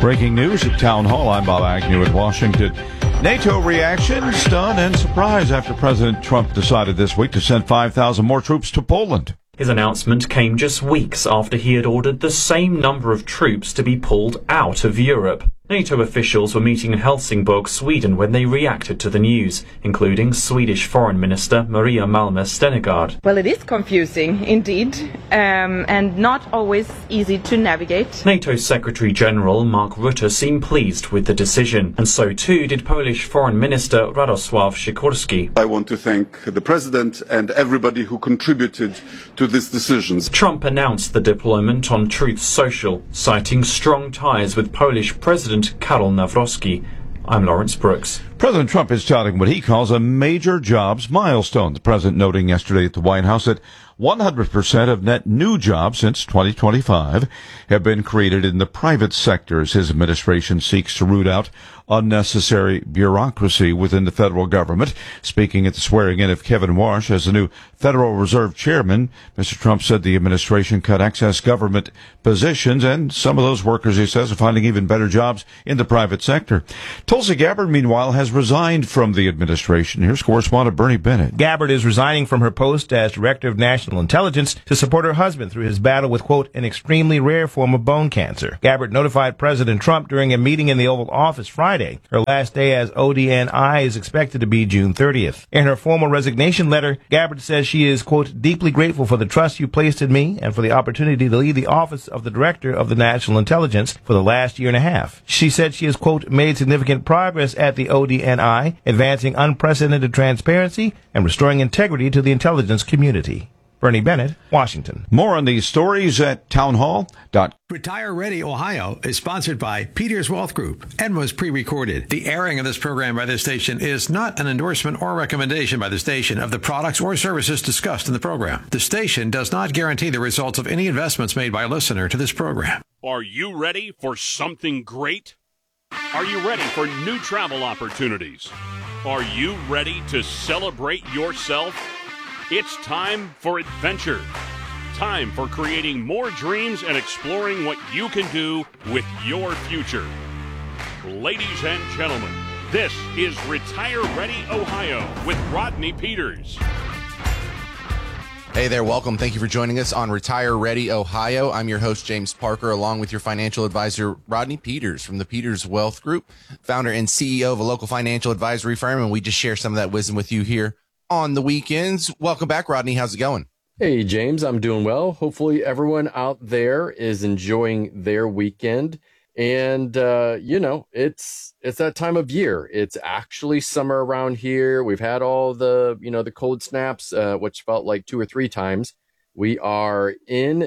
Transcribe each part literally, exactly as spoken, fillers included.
Breaking news at Town Hall. I'm Bob Agnew in Washington. NATO reaction, stun and surprise after President Trump decided this week to send five thousand more troops to Poland. His announcement came just weeks after he had ordered the same number of troops to be pulled out of Europe. NATO officials were meeting in Helsingborg, Sweden, when they reacted to the news, including Swedish Foreign Minister Maria Malmö Stenergard. Well, it is confusing, indeed, um, and not always easy to navigate. NATO Secretary-General Mark Rutte seemed pleased with the decision, and so too did Polish Foreign Minister Radosław Sikorski. I want to thank the President and everybody who contributed to this decision. Trump announced the deployment on Truth Social, citing strong ties with Polish President Karol Nawrocki. I'm Lawrence Brooks. President Trump is touting what he calls a major jobs milestone. The president noting yesterday at the White House that one hundred percent of net new jobs since twenty twenty-five have been created in the private sector as his administration seeks to root out unnecessary bureaucracy within the federal government. Speaking at the swearing-in of Kevin Warsh as the new Federal Reserve Chairman, Mister Trump said the administration cut excess government positions, and some of those workers, he says, are finding even better jobs in the private sector. Tulsi Gabbard, meanwhile, has resigned from the administration. Here's correspondent Bernie Bennett. Gabbard is resigning from her post as Director of National Intelligence to support her husband through his battle with, quote, an extremely rare form of bone cancer. Gabbard notified President Trump during a meeting in the Oval Office Friday. Her last day as O D N I is expected to be June thirtieth. In her formal resignation letter, Gabbard says she is, quote, deeply grateful for the trust you placed in me and for the opportunity to lead the office of the Director of the National Intelligence for the last year and a half. She said she has, quote, made significant progress at the O D N I, advancing unprecedented transparency and restoring integrity to the intelligence community. Bernie Bennett, Washington. More on these stories at townhall dot com. Retire Ready Ohio is sponsored by Peters Wealth Group and was pre-recorded. The airing of this program by this station is not an endorsement or recommendation by the station of the products or services discussed in the program. The station does not guarantee the results of any investments made by a listener to this program. Are you ready for something great? Are you ready for new travel opportunities? Are you ready to celebrate yourself? It's time for adventure. Time for creating more dreams and exploring what you can do with your future. Ladies and gentlemen, this is Retire Ready Ohio with Rodney Peters. Hey there, welcome. Thank you for joining us on Retire Ready Ohio. I'm your host, James Parker, along with your financial advisor, Rodney Peters from the Peters Wealth Group, founder and C E O of a local financial advisory firm, and we just share some of that wisdom with you here on the weekends. Welcome back, Rodney. How's it going? Hey, James. I'm doing well. Hopefully everyone out there is enjoying their weekend. And, uh, you know, it's it's that time of year. It's actually summer around here. We've had all the, you know, the cold snaps, uh, which felt like two or three times. We are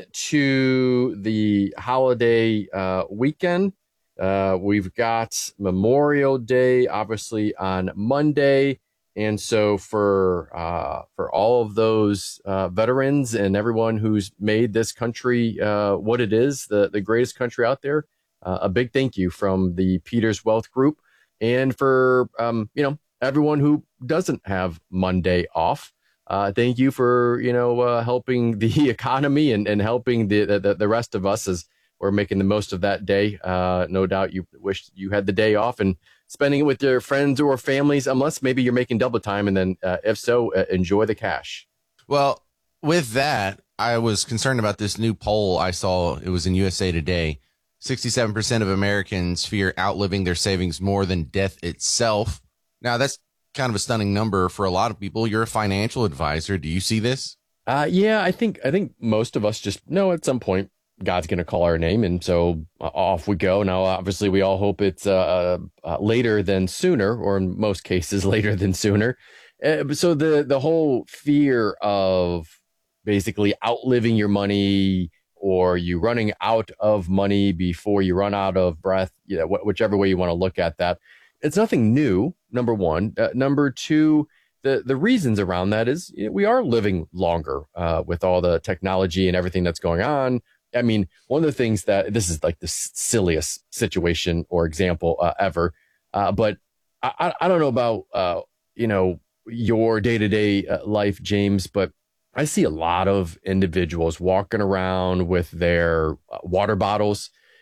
into the holiday uh, weekend. Uh, we've got Memorial Day, obviously, on Monday. And so for uh, for all of those uh, veterans and everyone who's made this country uh, what it is, the, the greatest country out there, uh, a big thank you from the Peters Wealth Group. And for, um, you know, everyone who doesn't have Monday off, uh, thank you for, you know, uh, helping the economy and, and helping the, the, the rest of us as we're making the most of that day. Uh, no doubt you wish you had the day off and spending it with your friends or families, unless maybe you're making double time. And then uh, if so, uh, enjoy the cash. Well, with that, I was concerned about this new poll I saw. It was in U S A Today. sixty-seven percent of Americans fear outliving their savings more than death itself. Now, that's kind of a stunning number for a lot of people. You're a financial advisor. Do you see this? Uh, yeah, I think I think most of us just know at some point God's going to call our name. And so uh, off we go. Now, obviously, we all hope it's uh, uh, later than sooner, or in most cases, later than sooner. Uh, so the, the whole fear of basically outliving your money or you running out of money before you run out of breath, you know, wh- whichever way you want to look at that, it's nothing new, number one. Uh, number two, the, the reasons around that is you know, we are living longer uh, with all the technology and everything that's going on. I mean, one of the things that this is like the silliest situation or example uh, ever, uh, but I, I don't know about, uh, you know, your day-to-day uh, life, James, but I see a lot of individuals walking around with their uh, water bottles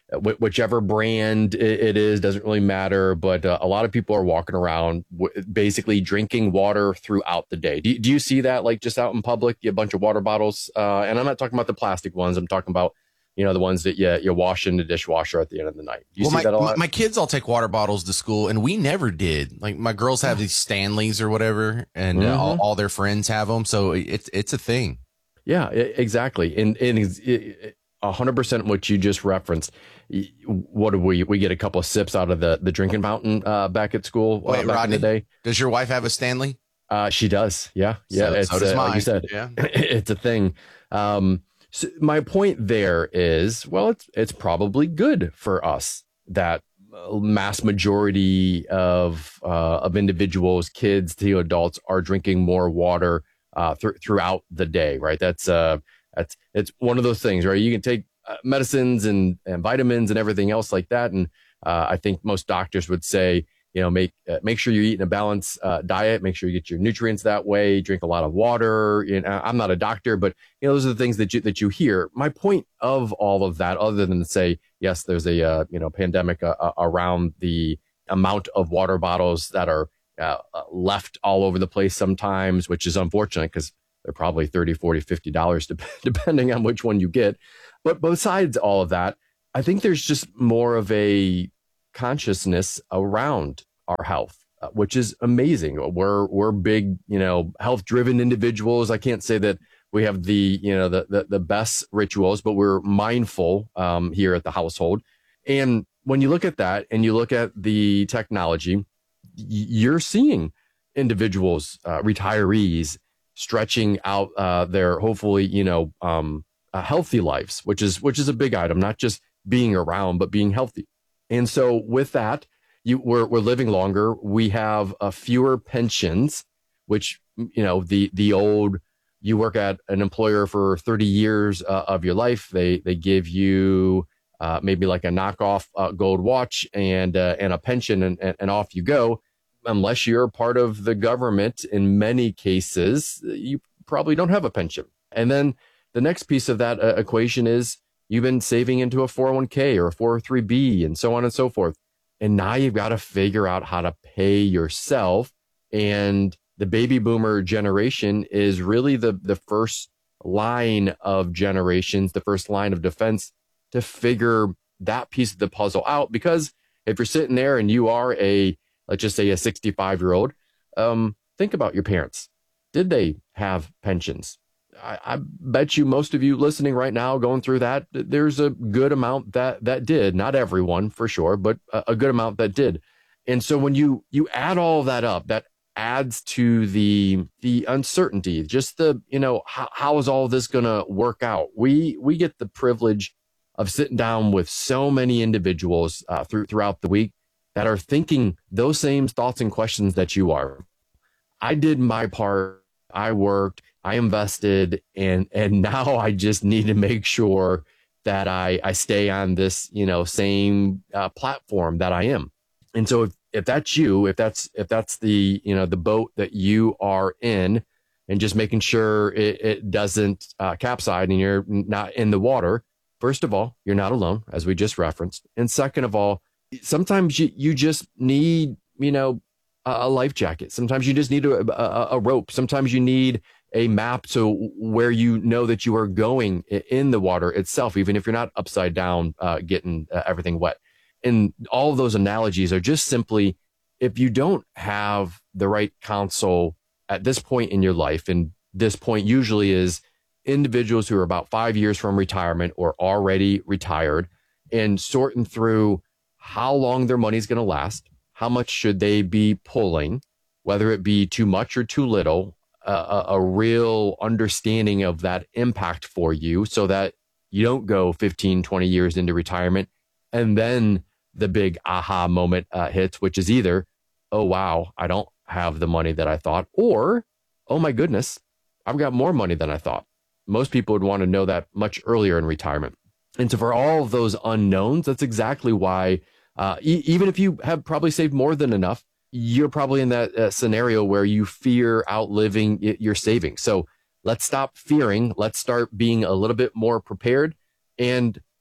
wh- whichever brand it, it is, doesn't really matter. But uh, a lot of people are walking around w- basically drinking water throughout the day. Do, do you see that, like, just out in public, you have a bunch of water bottles? Uh, and I'm not talking about the plastic ones. I'm talking about, you know, the ones that you, you wash in the dishwasher at the end of the night. Do you well, see my, that a lot? My kids all take water bottles to school, and we never did. Like, my girls have these Stanleys or whatever, and Mm-hmm. uh, all, all their friends have them. So it's it's a thing. Yeah, I- exactly. And, and it's- it, one hundred percent what you just referenced. Y- What did we, we get a couple of sips out of the, the drinking fountain uh, back at school uh, Wait, back Rodney, in the day? does your wife have a Stanley? Uh, she does. Yeah. Yeah. So- it's, so does uh, like you mine. said, Yeah. it's a thing. Um, so my point there is, well, it's, it's probably good for us that mass majority of, uh, of individuals, kids to adults, are drinking more water, uh, th- throughout the day, right? That's, uh, that's, it's one of those things, right? You can take uh, medicines and, and vitamins and everything else like that. And, uh, I think most doctors would say, you know, make, uh, make sure you're eating a balanced, uh, diet, make sure you get your nutrients that way, drink a lot of water. You know, I'm not a doctor, but, you know, those are the things that you, that you hear. My point of all of that, other than to say, yes, there's a, uh, you know, pandemic uh, uh, around the amount of water bottles that are uh, uh, left all over the place sometimes, which is unfortunate because they're probably thirty, forty, fifty dollars de- depending on which one you get. But besides all of that, I think there's just more of a consciousness around our health, uh, which is amazing. We're, we're big, you know, health driven individuals. I can't say that we have the, you know, the, the, the best rituals, but we're mindful, um, here at the household. And when you look at that and you look at the technology, y- you're seeing individuals, uh, retirees stretching out, uh, their hopefully, you know, um, uh, healthy lives, which is, which is a big item, not just being around, but being healthy. And so with that, you, we're, we're living longer. We have uh, fewer pensions, which, you know, the, the old, you work at an employer for thirty years uh, of your life. They, they give you uh, maybe like a knockoff uh, gold watch and, uh, and a pension, and, and, and off you go. Unless you're part of the government, in many cases, you probably don't have a pension. And then the next piece of that uh, equation is you've been saving into a four oh one k or a four oh three b and so on and so forth. And now you've got to figure out how to pay yourself. And the baby boomer generation is really the, the first line of generations, the first line of defense to figure that piece of the puzzle out. Because if you're sitting there and you are a, let's just say a sixty-five year old, um, think about your parents. Did they have pensions? I, I bet you most of you listening right now going through that, there's a good amount that, that did. Not everyone for sure, but a, a good amount that did. And so when you, you add all of that up, that adds to the, the uncertainty, just the, you know, how, how is all this going to work out? We, we get the privilege of sitting down with so many individuals uh, through, throughout the week that are thinking those same thoughts and questions that you are. I did my part. I worked, I invested, and, and now I just need to make sure that I, I stay on this, you know, same uh, platform that I am. And so if, if that's you, if that's, if that's the, you know, the boat that you are in, and just making sure it, it doesn't uh, capsize and you're not in the water, first of all, you're not alone, as we just referenced. And second of all, sometimes you, you just need, you know, a life jacket. Sometimes you just need a, a, a rope. Sometimes you need a map so where you know that you are going in the water itself, even if you're not upside down, uh, getting uh, everything wet. And all of those analogies are just simply, if you don't have the right counsel at this point in your life, and this point usually is individuals who are about five years from retirement or already retired, and sorting through how long their money is going to last. How much should they be pulling, whether it be too much or too little, uh, a, a real understanding of that impact for you so that you don't go fifteen, twenty years into retirement. And then the big aha moment uh, hits, which is either, oh, wow, I don't have the money that I thought, or, oh, my goodness, I've got more money than I thought. Most people would want to know that much earlier in retirement. And so for all of those unknowns, that's exactly why Uh, e- even if you have probably saved more than enough, you're probably in that uh, scenario where you fear outliving y- your savings. So let's stop fearing. Let's start being a little bit more prepared. And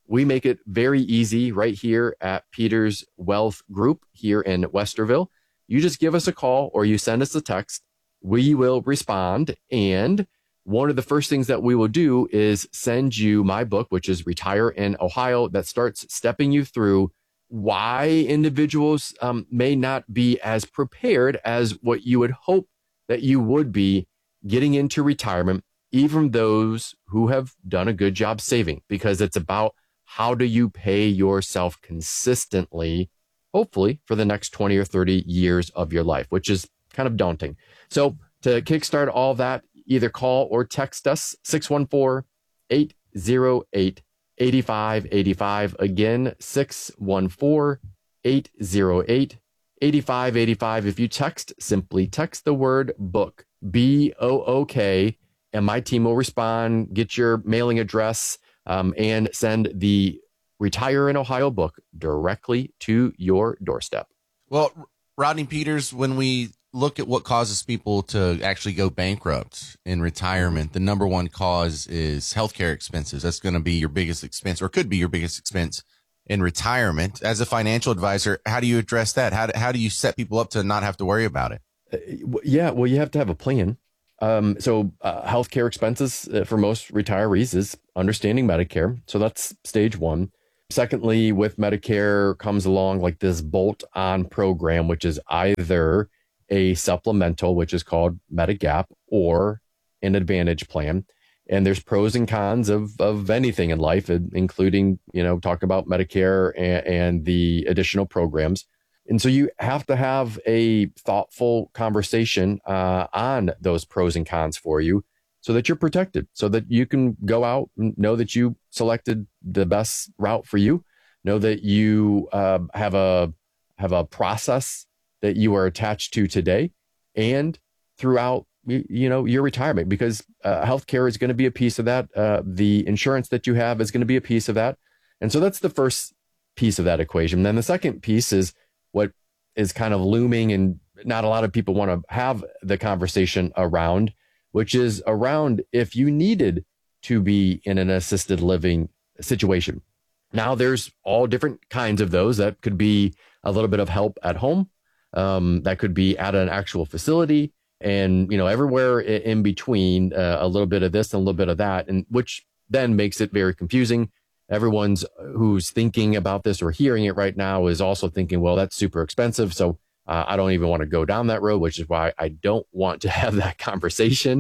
we make it very easy right here at Peters Wealth Group here in Westerville. You just give us a call or you send us a text. We will respond. And one of the first things that we will do is send you my book, which is Retire in Ohio, that starts stepping you through why individuals um, may not be as prepared as what you would hope that you would be getting into retirement, even those who have done a good job saving, because it's about how do you pay yourself consistently, hopefully for the next twenty or thirty years of your life, which is kind of daunting. So to kickstart all that, either call or text us six one four, eight zero eight, eight five eight five. Again, six one four, eight zero eight, eight five eight five. If you text, simply text the word book, B O O K, and my team will respond, get your mailing address, um, and send the Retire in Ohio book directly to your doorstep. Well, Rodney Peters, when we look at what causes people to actually go bankrupt in retirement, the number one cause is healthcare expenses. That's going to be your biggest expense, or could be your biggest expense in retirement. As a financial advisor, how do you address that? How do, how do you set people up to not have to worry about it? Uh, yeah, well, you have to have a plan. Um, so uh, healthcare expenses uh, for most retirees is understanding Medicare. So that's stage one. Secondly, with Medicare comes along like this bolt-on program, which is either a supplemental, which is called Medigap, or an Advantage plan. And there's pros and cons of, of anything in life, including, you know, talking about Medicare and, and the additional programs. And so you have to have a thoughtful conversation uh, on those pros and cons for you so that you're protected, so that you can go out and know that you selected the best route for you, know that you uh, have a have a process that you are attached to today and throughout, you know, your retirement, because uh, healthcare is going to be a piece of that. Uh, the insurance that you have is going to be a piece of that. And so that's the first piece of that equation. Then the second piece is what is kind of looming and not a lot of people want to have the conversation around, which is around if you needed to be in an assisted living situation. Now there's all different kinds of those. That could be a little bit of help at home. Um, that could be at an actual facility, and, you know, everywhere in between, uh, a little bit of this and a little bit of that, and which then makes it very confusing. Everyone's who's thinking about this or hearing it right now is also thinking, well, that's super expensive. So uh, I don't even want to go down that road, which is why I don't want to have that conversation.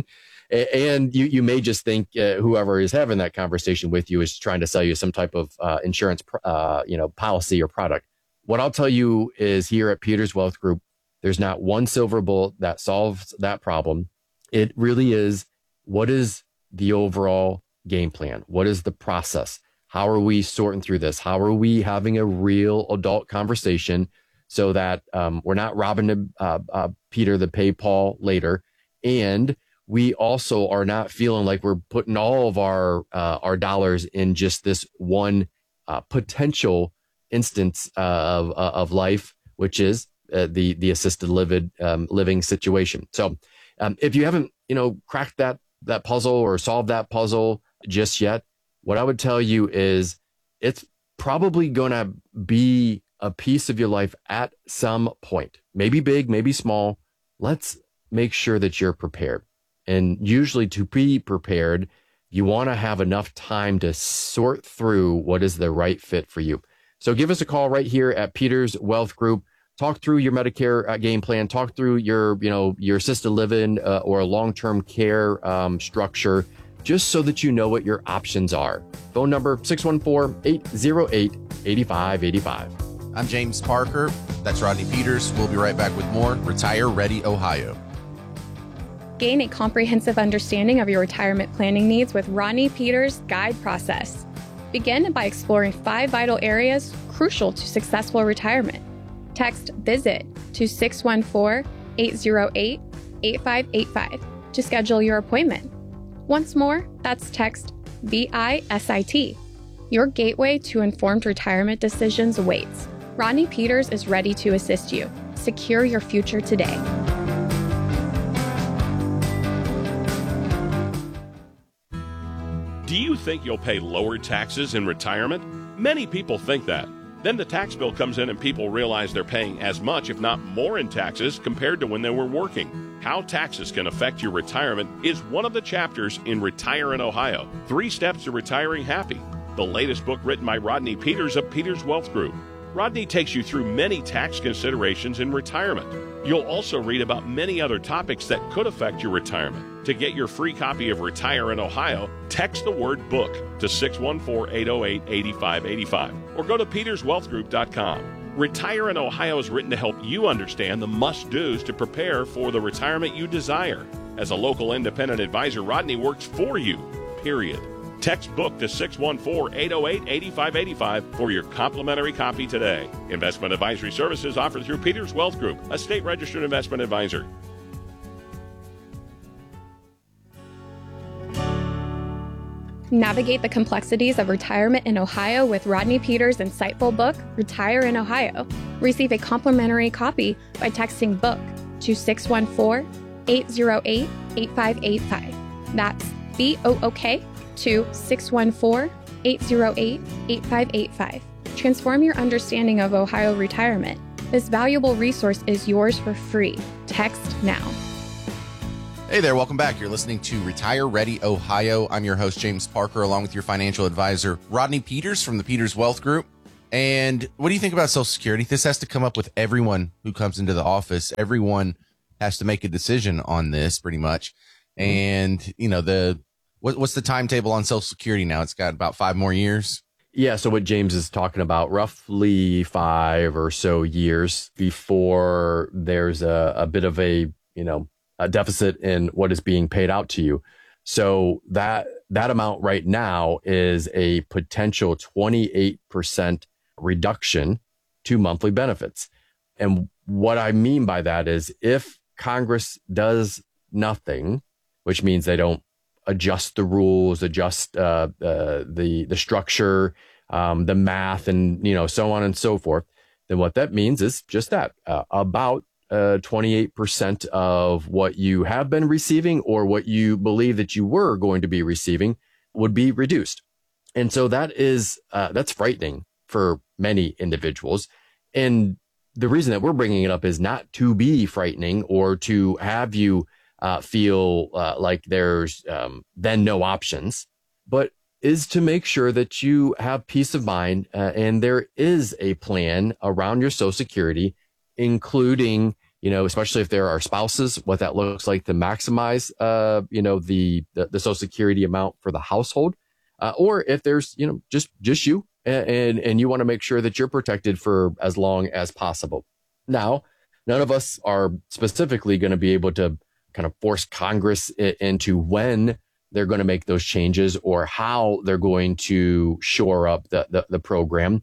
And you, you may just think uh, whoever is having that conversation with you is trying to sell you some type of uh, insurance, uh, you know, policy or product. What I'll tell you is here at Peters Wealth Group, there's not one silver bullet that solves that problem. It really is, what is the overall game plan? What is the process? How are we sorting through this? How are we having a real adult conversation so that um, we're not robbing uh, uh, Peter to pay Paul later? And we also are not feeling like we're putting all of our uh, our dollars in just this one uh, potential instance uh, of of life, which is uh, the the assisted living um, living situation. So, um, if you haven't, you know, cracked that that puzzle or solved that puzzle just yet, what I would tell you is it's probably going to be a piece of your life at some point. Maybe big, maybe small. Let's make sure that you're prepared. And usually to be prepared, you want to have enough time to sort through what is the right fit for you. So give us a call right here at Peters Wealth Group. Talk through your Medicare uh, game plan. Talk through your, you know, your assisted living uh, or long-term care um, structure, just so that you know what your options are. Phone number six one four, eight zero eight, eight five eight five. I'm James Parker. That's Rodney Peters. We'll be right back with more Retire Ready Ohio. Gain a comprehensive understanding of your retirement planning needs with Rodney Peters' guide process. Begin by exploring five vital areas crucial to successful retirement. Text VISIT to six one four, eight zero eight, eight five eight five to schedule your appointment. Once more, that's text VISIT. Your gateway to informed retirement decisions awaits. Rodney Peters is ready to assist you. Secure your future today. Do you think you'll pay lower taxes in retirement? Many people think that. Then the tax bill comes in and people realize they're paying as much, if not more, in taxes compared to when they were working. How taxes can affect your retirement is one of the chapters in Retire in Ohio, Three Steps to Retiring Happy, the latest book written by Rodney Peters of Peters Wealth Group. Rodney takes you through many tax considerations in retirement. You'll also read about many other topics that could affect your retirement. To get your free copy of Retire in Ohio, text the word book to six one four, eight oh eight, eight five eight five or go to peters wealth group dot com. Retire in Ohio is written to help you understand the must-dos to prepare for the retirement you desire. As a local independent advisor, Rodney works for you, period. Text book to six one four, eight oh eight, eight five eight five for your complimentary copy today. Investment advisory services offered through Peters Wealth Group, a state-registered investment advisor. Navigate the complexities of retirement in Ohio with Rodney Peters' insightful book, Retire in Ohio. Receive a complimentary copy by texting book to six one four, eight oh eight, eight five eight five. That's B O O K to six one four, eight oh eight, eight five eight five. Transform your understanding of Ohio retirement. This valuable resource is yours for free. Text now. Hey there, welcome back. You're listening to Retire Ready Ohio. I'm your host, James Parker, along with your financial advisor, Rodney Peters from the Peters Wealth Group. And what do you think about Social Security? This has to come up with everyone who comes into the office. Everyone has to make a decision on this pretty much. And, you know, the what, what's the timetable on Social Security now? It's got about five more years. Yeah. So what James is talking about, roughly five or so years before there's a, a bit of a, you know, a deficit in what is being paid out to you. So that that amount right now is a potential twenty-eight percent reduction to monthly benefits. And what I mean by that is if Congress does nothing, which means they don't adjust the rules, adjust uh, uh, the the structure, um, the math, and you know so on and so forth, then what that means is just that uh, about Uh, twenty-eight percent of what you have been receiving or what you believe that you were going to be receiving would be reduced. And so that is, uh, that's frightening for many individuals. And the reason that we're bringing it up is not to be frightening or to have you uh, feel uh, like there's um, then no options, but is to make sure that you have peace of mind uh, and there is a plan around your Social Security, including, you know, especially if there are spouses, what that looks like to maximize, uh, you know, the, the, the Social Security amount for the household, uh, or if there's, you know, just, just you and, and, and you want to make sure that you're protected for as long as possible. Now, none of us are specifically going to be able to kind of force Congress into when they're going to make those changes or how they're going to shore up the, the, the program.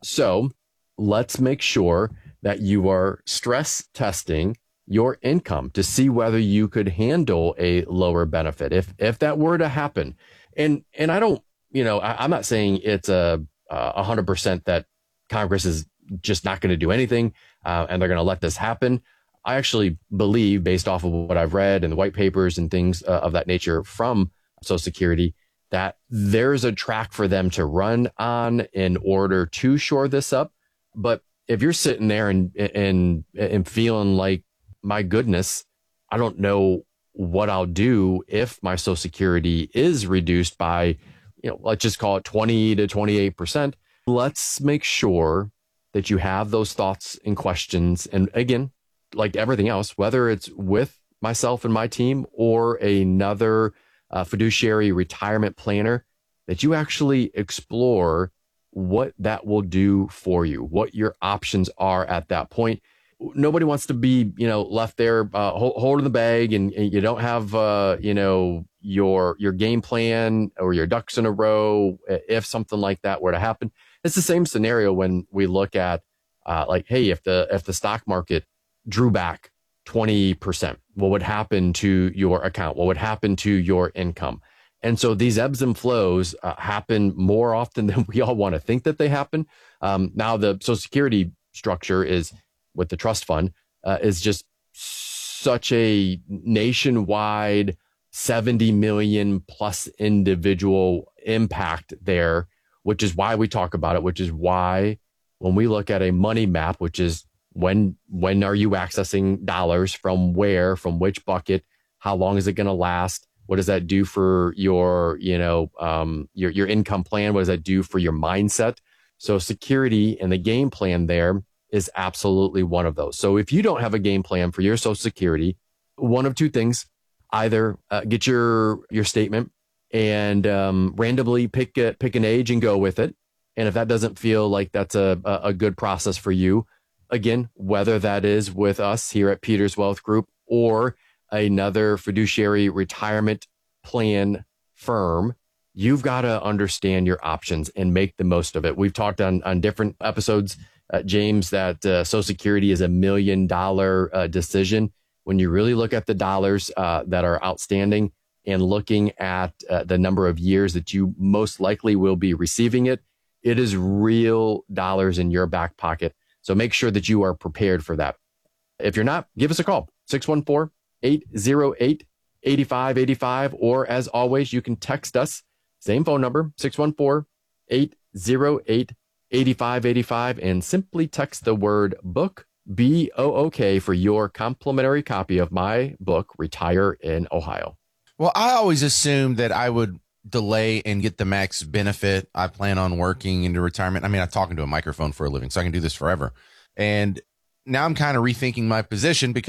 So let's make sure that you are stress testing your income to see whether you could handle a lower benefit if if that were to happen. And and I don't, you know, I, I'm not saying it's a a hundred percent that Congress is just not going to do anything uh, and they're going to let this happen. I actually believe, based off of what I've read and the white papers and things uh, of that nature from Social Security, that there's a track for them to run on in order to shore this up. But if you're sitting there and, and, and feeling like, my goodness, I don't know what I'll do if my Social Security is reduced by, you know, let's just call it twenty to twenty-eight percent. Let's make sure that you have those thoughts and questions. And again, like everything else, whether it's with myself and my team or another uh, fiduciary retirement planner, that you actually explore what that will do for you, what your options are at that point. Nobody wants to be, you know, left there uh, holding the bag and, and you don't have, uh, you know, your your game plan or your ducks in a row if something like that were to happen. It's the same scenario when we look at uh, like, hey, if the if the stock market drew back twenty percent, what would happen to your account? What would happen to your income? And so these ebbs and flows uh, happen more often than we all want to think that they happen. Um, now, the Social Security structure is with the trust fund uh, is just such a nationwide seventy million plus individual impact there, which is why we talk about it, which is why when we look at a money map, which is when when are you accessing dollars from where, from which bucket, how long is it going to last? What does that do for your, you know, um, your your income plan? What does that do for your mindset? So security and the game plan there is absolutely one of those. So if you don't have a game plan for your Social Security, one of two things: either uh, get your your statement and um, randomly pick a, pick an age and go with it. And if that doesn't feel like that's a a good process for you, again, whether that is with us here at Peters Wealth Group or another fiduciary retirement plan firm, you've got to understand your options and make the most of it. We've talked on, on different episodes, uh, James, that uh, Social Security is a million dollar uh, decision. When you really look at the dollars uh, that are outstanding and looking at uh, the number of years that you most likely will be receiving it, it is real dollars in your back pocket. So make sure that you are prepared for that. If you're not, give us a call, six one four, eight zero eight, eight five eight five, or as always, you can text us, same phone number, six one four, eight zero eight, eight five eight five, and simply text the word book, B O O K, for your complimentary copy of my book, Retire in Ohio. Well, I always assumed that I would delay and get the max benefit. I plan on working into retirement. I mean, I'm talking to a microphone for a living, so I can do this forever. And now I'm kind of rethinking my position because